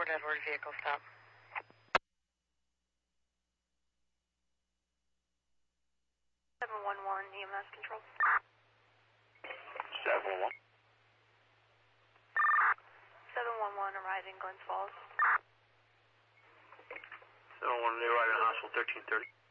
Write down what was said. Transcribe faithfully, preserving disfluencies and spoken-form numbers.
Port Edward vehicle stop. seven one one E M S control. seven one one. seven one one arriving Glens Falls. seven one one arriving hospital thirteen thirty.